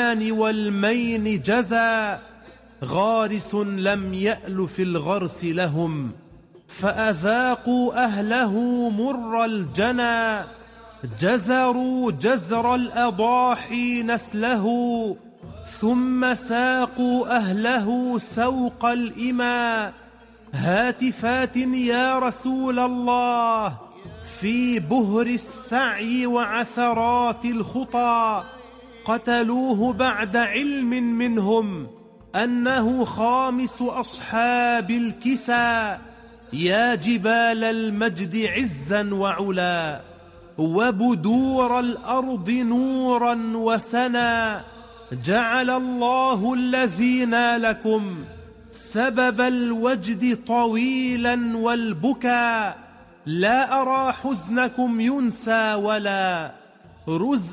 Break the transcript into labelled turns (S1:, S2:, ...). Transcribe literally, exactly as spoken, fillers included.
S1: الحنان والمين جزى، غارس لم يأل في الغرس لهم، فأذاقوا أهله مر الجنى. جزروا جزر الأضاحي نسله، ثم ساقوا أهله سوق الإمى. هاتفات يا رسول الله في بهر السعي وعثرات الخطى، قتلوه بعد علم منهم أنه خامس أصحاب الكسى. يا جبال المجد عزا وعلا، وبدور الأرض نورا وسنا، جعل الله الذي نالكم سبب الوجد طويلا والبكا. لا أرى حزنكم ينسى ولا رزق